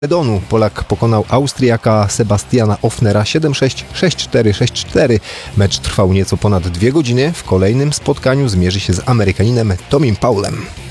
Wimbledonu Polak pokonał Austriaka Sebastiana Ofnera 7-6, 6-4, 6-4. Mecz trwał nieco ponad 2 godziny. W kolejnym spotkaniu zmierzy się z Amerykaninem Tomim Paulem.